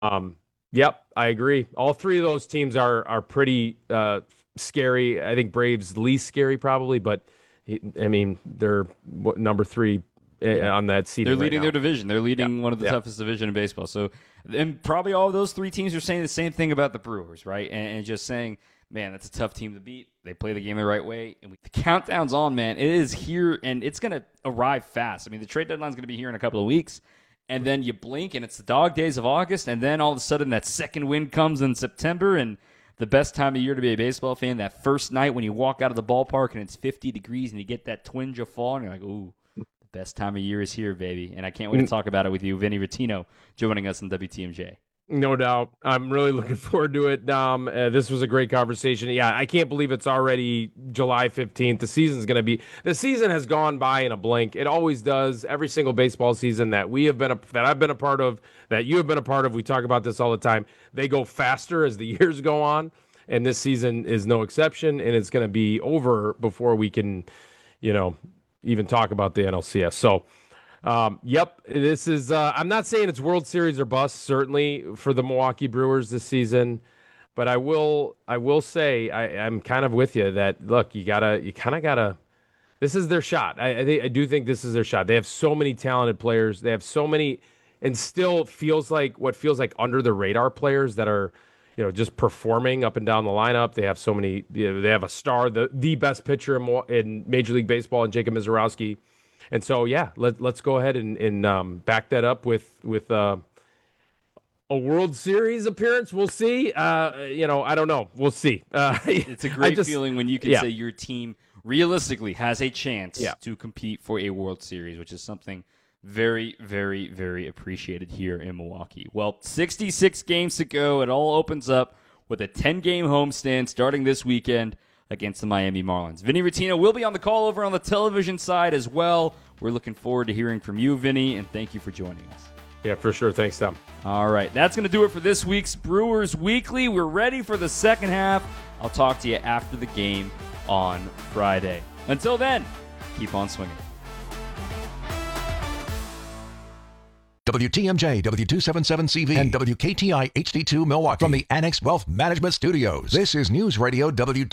Yep, I agree. All three of those teams are pretty scary. I think Braves least scary probably, but I mean they're number three Yeah. on that They're seeding right leading their now. division. They're Yeah, leading one of the yeah. toughest division in baseball. So, and probably all of those three teams are saying the same thing about the Brewers, right? And just saying, man, that's a tough team to beat. They play the game the right way. And the countdown's on, man. It is here, and it's going to arrive fast. I mean, the trade deadline's going to be here in a couple of weeks. And then you blink, and it's the dog days of August. And then all of a sudden, that second wind comes in September. And the best time of year to be a baseball fan, that first night when you walk out of the ballpark and it's 50 degrees and you get that twinge of fall, and you're like, ooh. Best time of year is here, baby. And I can't wait to talk about it with you, Vinny Rottino, joining us on WTMJ. No doubt. I'm really looking forward to it, Dom. This was a great conversation. Yeah, I can't believe it's already July 15th. The season has gone by in a blink. It always does. Every single baseball season that I've been a part of, that you have been a part of, we talk about this all the time. They go faster as the years go on, and this season is no exception, and it's going to be over before we can, you know, even talk about the NLCS. So, yep, this is. I'm not saying it's World Series or bust, certainly for the Milwaukee Brewers this season, but I will say I'm kind of with you that look, you kind of gotta. This is their shot. I do think this is their shot. They have so many talented players. They have so many, and still feels like under the radar players that are, just performing up and down the lineup. They have so many. They have a star, the best pitcher in Major League Baseball, and Jacob Mizorowski. And so, yeah, let's go ahead and back that up with a World Series appearance. We'll see. I don't know. We'll see. It's a great feeling when you can say your team realistically has a chance to compete for a World Series, which is something very, very, very appreciated here in Milwaukee. Well, 66 games to go. It all opens up with a 10-game homestand starting this weekend against the Miami Marlins. Vinny Rottino will be on the call over on the television side as well. We're looking forward to hearing from you, Vinny, and thank you for joining us. Yeah, for sure. Thanks, Tom. All right, that's going to do it for this week's Brewers Weekly. We're ready for the second half. I'll talk to you after the game on Friday. Until then, keep on swinging. WTMJ, W277CV, and WKTI HD2 Milwaukee from the Annex Wealth Management Studios. This is News Radio WTMJ.